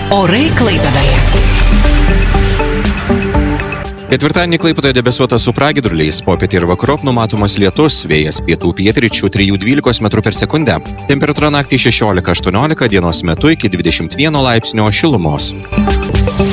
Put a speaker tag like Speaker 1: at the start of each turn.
Speaker 1: Orai Klaipėdoje.
Speaker 2: Ketvirtadienį Klaipėdoje debesuota su pragiedruliais, popietį ir vakarop numatomas lietus, vėjas pietų pietryčių 3–12 m/s. Temperatūra naktį 16–18, dienos metu iki 21 laipsnio šilumos.